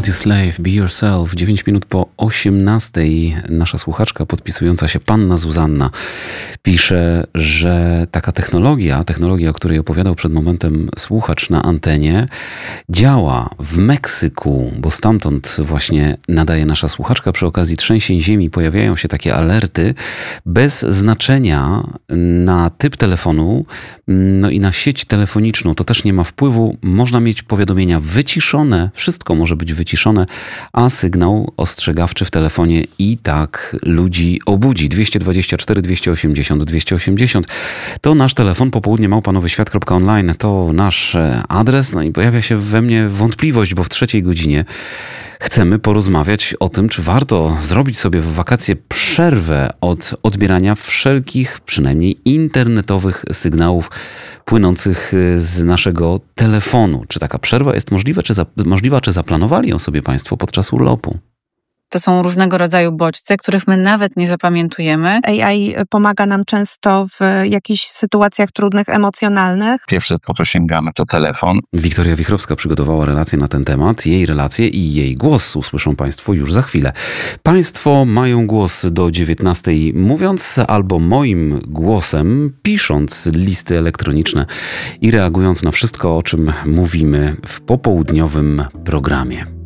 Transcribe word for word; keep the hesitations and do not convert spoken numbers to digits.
Audioslave, Be Yourself, dziewięć minut po osiemnastej. Nasza słuchaczka podpisująca się Panna Zuzanna pisze, że taka technologia, technologia, o której opowiadał przed momentem słuchacz na antenie, działa w Meksyku, bo stamtąd właśnie nadaje nasza słuchaczka. Przy okazji trzęsień ziemi pojawiają się takie alerty bez znaczenia na typ telefonu, no i na sieć telefoniczną. To też nie ma wpływu. Można mieć powiadomienia wyciszone, wszystko może być wyciszone, a sygnał ostrzegawczy w telefonie i tak ludzi obudzi. dwieście dwadzieścia cztery dwieście osiemdziesiąt dwieście osiemdziesiąt to nasz telefon, popołudnie małpa nowy świat kropka online to nasz adres. No i pojawia się we mnie wątpliwość, bo w trzeciej godzinie chcemy porozmawiać o tym, czy warto zrobić sobie w wakacje przerwę od odbierania wszelkich, przynajmniej internetowych sygnałów płynących z naszego telefonu. Czy taka przerwa jest możliwa, czy, za, możliwa, czy zaplanowali ją sobie Państwo podczas urlopu? To są różnego rodzaju bodźce, których my nawet nie zapamiętujemy. A I pomaga nam często w jakichś sytuacjach trudnych, emocjonalnych. Pierwsze, po co sięgamy, to telefon. Wiktoria Wichrowska przygotowała relację na ten temat. Jej relacje i jej głos usłyszą Państwo już za chwilę. Państwo mają głos do dziewiętnastej mówiąc albo moim głosem pisząc listy elektroniczne i reagując na wszystko, o czym mówimy w popołudniowym programie.